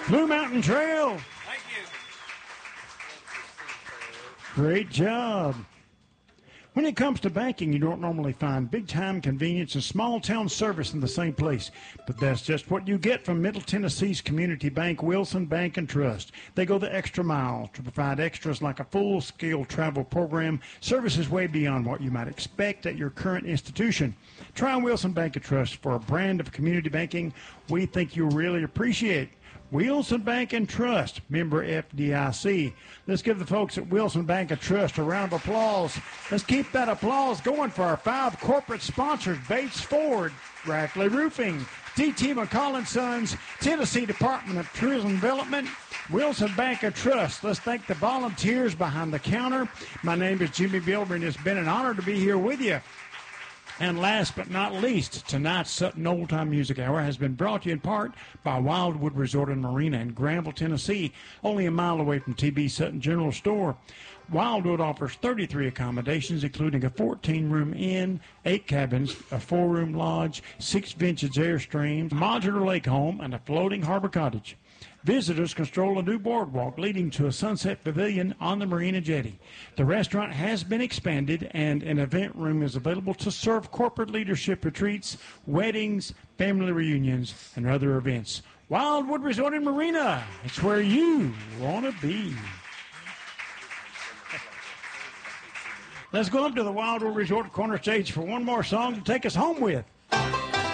Blue Mountain Trail. Thank you. Great job. When it comes to banking, you don't normally find big-time convenience and small-town service in the same place. But that's just what you get from Middle Tennessee's community bank, Wilson Bank and Trust. They go the extra mile to provide extras like a full-scale travel program, services way beyond what you might expect at your current institution. Try Wilson Bank and Trust for a brand of community banking we think you'll really appreciate. Wilson Bank and Trust, member FDIC. Let's give the folks at Wilson Bank and Trust a round of applause. Let's keep that applause going for our 5 corporate sponsors: Bates Ford, Rackley Roofing, D.T. McCall & Sons, Tennessee Department of Tourism Development, Wilson Bank and Trust. Let's thank the volunteers behind the counter. My name is Jimmy Bilber, and it's been an honor to be here with you. And last but not least, tonight's Sutton Old Time Music Hour has been brought to you in part by Wildwood Resort and Marina in Granville, Tennessee, only a mile away from T.B. Sutton General Store. Wildwood offers 33 accommodations, including a 14-room inn, 8 cabins, a 4-room lodge, 6 vintage Airstreams, a modular lake home, and a floating harbor cottage. Visitors can stroll a new boardwalk leading to a sunset pavilion on the marina jetty. The restaurant has been expanded, and an event room is available to serve corporate leadership retreats, weddings, family reunions, and other events. Wildwood Resort and Marina, it's where you want to be. Let's go up to the Wildwood Resort corner stage for one more song to take us home with.